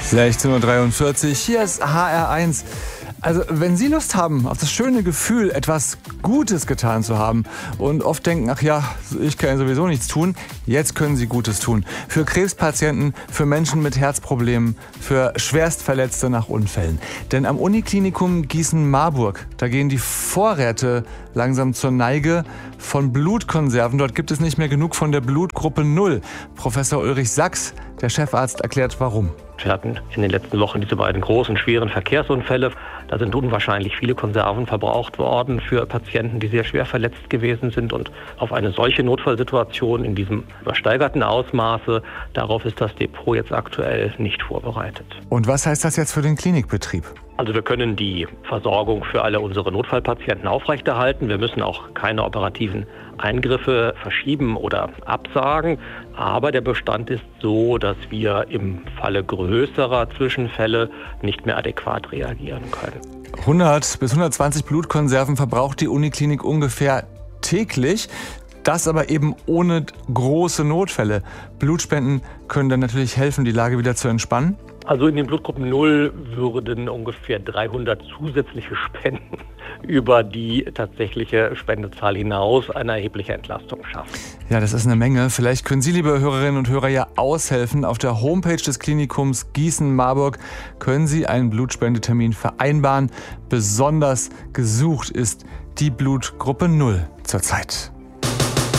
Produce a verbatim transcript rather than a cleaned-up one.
sechzehn Uhr dreiundvierzig, hier ist H R eins. Also, wenn Sie Lust haben auf das schöne Gefühl, etwas Gutes getan zu haben und oft denken, ach ja, ich kann sowieso nichts tun, jetzt können Sie Gutes tun. Für Krebspatienten, für Menschen mit Herzproblemen, für Schwerstverletzte nach Unfällen. Denn am Uniklinikum Gießen-Marburg, da gehen die Vorräte langsam zur Neige von Blutkonserven. Dort gibt es nicht mehr genug von der Blutgruppe null. Professor Ulrich Sachs, der Chefarzt, erklärt warum. Wir hatten in den letzten Wochen diese beiden großen, schweren Verkehrsunfälle. Da sind unwahrscheinlich viele Konserven verbraucht worden für Patienten, die sehr schwer verletzt gewesen sind. Und auf eine solche Notfallsituation in diesem übersteigerten Ausmaße, darauf ist das Depot jetzt aktuell nicht vorbereitet. Und was heißt das jetzt für den Klinikbetrieb? Also wir können die Versorgung für alle unsere Notfallpatienten aufrechterhalten. Wir müssen auch keine operativen Eingriffe verschieben oder absagen. Aber der Bestand ist so, dass wir im Falle größerer Zwischenfälle nicht mehr adäquat reagieren können. hundert bis hundertzwanzig Blutkonserven verbraucht die Uniklinik ungefähr täglich. Das aber eben ohne große Notfälle. Blutspenden können dann natürlich helfen, die Lage wieder zu entspannen. Also in den Blutgruppen null würden ungefähr dreihundert zusätzliche Spenden über die tatsächliche Spendezahl hinaus eine erhebliche Entlastung schaffen. Ja, das ist eine Menge. Vielleicht können Sie, liebe Hörerinnen und Hörer, ja aushelfen. Auf der Homepage des Klinikums Gießen-Marburg können Sie einen Blutspendetermin vereinbaren. Besonders gesucht ist die Blutgruppe null zurzeit.